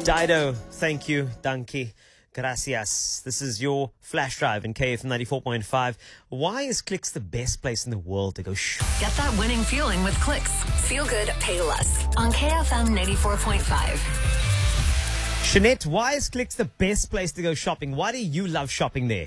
Dido, thank you. Danke. Gracias. This is your flash drive in KF 94.5. Why is Clicks the best place in the world to go shop? Get that winning feeling with Clicks. Feel good, pay less. On KFM 94.5. Shanette, why is Clicks the best place to go shopping? Why do you love shopping there?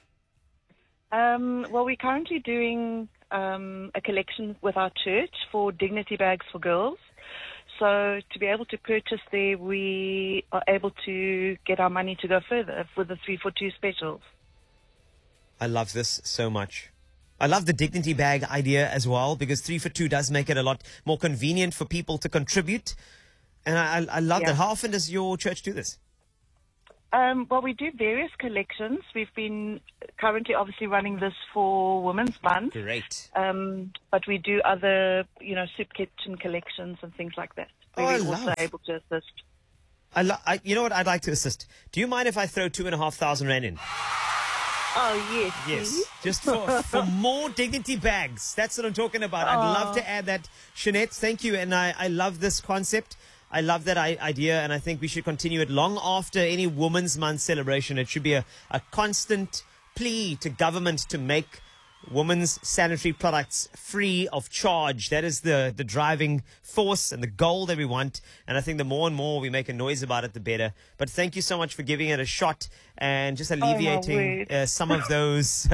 Well, we're currently doing a collection with our church for dignity bags for girls. So to be able to purchase there, we are able to get our money to go further with the 3 for 2 specials. I love this so much. I love the dignity bag idea as well, because 3 for 2 does make it a lot more convenient for people to contribute. And I love that. How often does your church do this? Well, we do various collections. We've been currently obviously running this for Women's Month. Great. But we do other, soup kitchen collections and things like that. Where we're also able to assist. You know what? I'd like to assist. Do you mind if I throw 2,500 Rand in? Oh, yes. Yes. Please. Just for more dignity bags. That's what I'm talking about. I'd love to add that. Shanette, thank you. And I love this concept. I love that idea, and I think we should continue it long after any Women's Month celebration. It should be a constant plea to government to make women's sanitary products free of charge. That is the driving force and the goal that we want. And I think the more and more we make a noise about it, the better. But thank you so much for giving it a shot and just alleviating some of those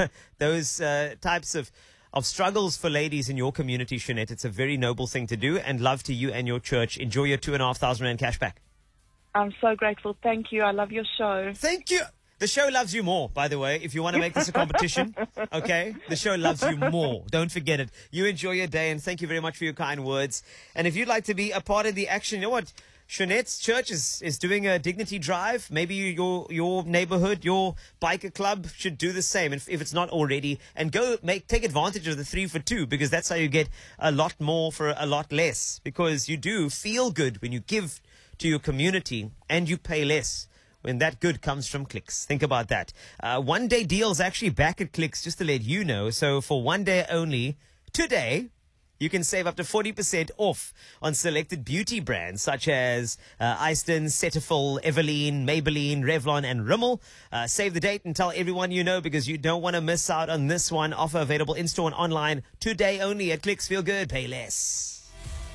types of struggles for ladies in your community, Shanette. It's a very noble thing to do, and love to you and your church. Enjoy your 2,500 Rand cash back. I'm so grateful. Thank you. I love your show. Thank you. The show loves you more, by the way, if you want to make this a competition. Okay? The show loves you more. Don't forget it. You enjoy your day, and thank you very much for your kind words. And if you'd like to be a part of the action, you know what? Shanette's church is doing a dignity drive. Maybe your neighborhood, your biker club should do the same if it's not already, and take advantage of the 3 for 2, because that's how you get a lot more for a lot less, because you do feel good when you give to your community and you pay less when that good comes from Clicks. Think about that. One day deals actually back at Clicks, just to let you know. So for one day only, today, you can save up to 40% off on selected beauty brands such as Eyston, Cetaphil, Eveline, Maybelline, Revlon, and Rimmel. Save the date and tell everyone you know, because you don't want to miss out on this one. Offer available in-store and online today only at Clicks. Feel good, pay less.